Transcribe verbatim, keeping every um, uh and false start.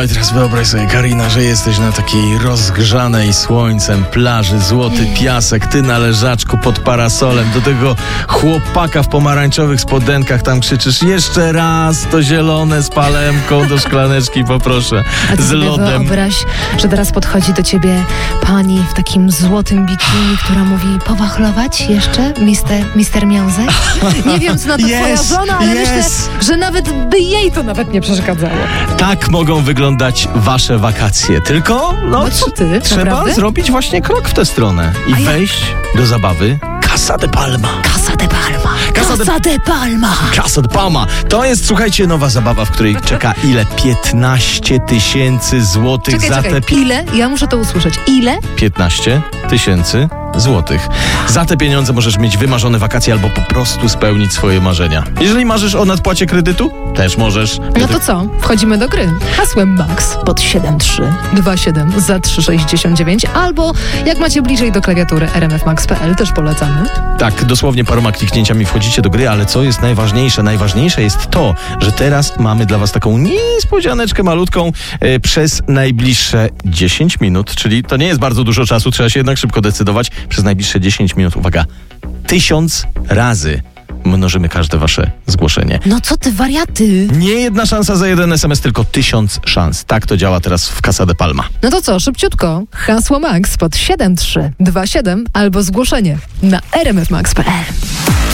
i teraz wyobraź sobie, Karina, że jesteś na takiej rozgrzanej słońcem plaży, złoty piasek, ty na leżaczku pod parasolem, do tego chłopaka w pomarańczowych spodenkach tam krzyczysz jeszcze raz to zielone z palemką do szklaneczki poproszę, A ty z sobie lodem. wyobraź, że teraz podchodzi do ciebie pani w takim złotym bikini, która mówi powachlować jeszcze, mister, mister Miązek? Nie wiem, co na to Yes, twoja żona, ale yes. myślę, że nawet by jej to nawet nie przeszkadzało. Tak mogą wyglądać wasze wakacje, tylko no, No co ty, trzeba naprawdę? zrobić właśnie krok w tę stronę i A ja- wejść do zabawy Casa de Palma. Casa de Palma. Casa de- Casa de Palma. Casa de Palma. To jest, słuchajcie, nowa zabawa, w której czeka ile? piętnaście tysięcy złotych Czekaj, za czekaj, te... pi- ile? Ja muszę to usłyszeć. Ile? piętnaście tysięcy złotych. Za te pieniądze możesz mieć wymarzone wakacje albo po prostu spełnić swoje marzenia. Jeżeli marzysz o nadpłacie kredytu, też możesz. No to co? Wchodzimy do gry. Hasłem Max pod siedem trzy dwa siedem za trzy sześćdziesiąt dziewięć albo jak macie bliżej do klawiatury r m f max kropka p l też polecamy. Tak, dosłownie paroma kliknięciami wchodzicie do gry, ale co jest najważniejsze? Najważniejsze jest to, że teraz mamy dla was taką niespodzianeczkę malutką e, przez najbliższe dziesięć minut, czyli to nie jest bardzo dużo czasu, trzeba się jednak szybko decydować. Przez najbliższe dziesięć minut, uwaga, tysiąc razy mnożymy każde wasze zgłoszenie. No co ty, wariaty? Nie jedna szansa za jeden es em es, tylko tysiąc szans. Tak to działa teraz w Casa de Palma. No to co, szybciutko. Hasło Max pod siedem trzy dwa siedem albo zgłoszenie na r m f max kropka p l.